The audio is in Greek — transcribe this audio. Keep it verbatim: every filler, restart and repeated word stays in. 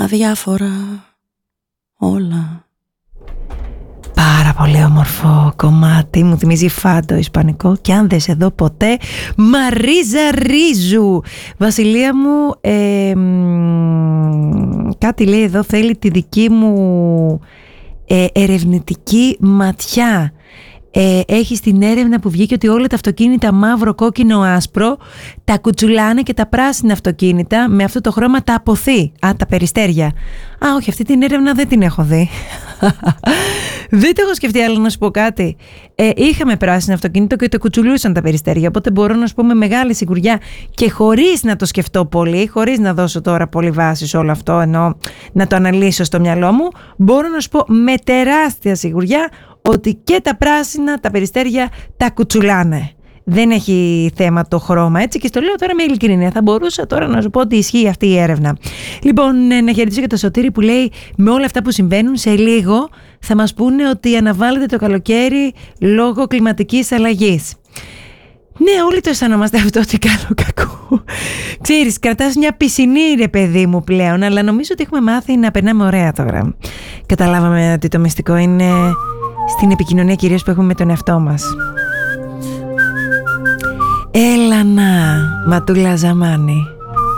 αδιάφορα όλα. Πάρα πολύ όμορφο κομμάτι, μου θυμίζει φάντο ισπανικό. Και αν δεν σε δω ποτέ, Μαρίζα Ρίζου. Βασιλεία μου, ε, κάτι λέει εδώ, θέλει τη δική μου ε, ερευνητική ματιά. Ε, έχει στην έρευνα που βγήκε ότι όλα τα αυτοκίνητα μαύρο, κόκκινο, άσπρο τα κουτσουλάνε και τα πράσινα αυτοκίνητα με αυτό το χρώμα τα αποθεί. Α, τα περιστέρια. Α, όχι, αυτή την έρευνα δεν την έχω δει. Δεν το έχω σκεφτεί, αλλά να σου πω κάτι. Ε, είχαμε πράσινο αυτοκίνητο και το κουτσουλούσαν τα περιστέρια. Οπότε μπορώ να σου πω με μεγάλη σιγουριά και χωρίς να το σκεφτώ πολύ, χωρίς να δώσω τώρα πολύ βάση σε όλο αυτό, ενώ να το αναλύσω στο μυαλό μου, μπορώ να σου πω με τεράστια σιγουριά ότι και τα πράσινα, τα περιστέρια τα κουτσουλάνε. Δεν έχει θέμα το χρώμα, έτσι, και στο λέω τώρα με ειλικρίνεια. Θα μπορούσα τώρα να σου πω ότι ισχύει αυτή η έρευνα. Λοιπόν, να χαιρετήσω και το Σωτήρη που λέει με όλα αυτά που συμβαίνουν σε λίγο θα μας πούνε ότι αναβάλλεται το καλοκαίρι λόγω κλιματικής αλλαγής. Ναι, όλοι το αισθανόμαστε αυτό, ότι κάνω κακό. Ξέρεις, κρατάς μια πισινή, ρε παιδί μου, πλέον, αλλά νομίζω ότι έχουμε μάθει να περνάμε ωραία τώρα. Καταλάβαμε ότι το μυστικό είναι στην επικοινωνία κυρίως που έχουμε με τον εαυτό μας. Έλα να, Ματούλα Ζαμάνη.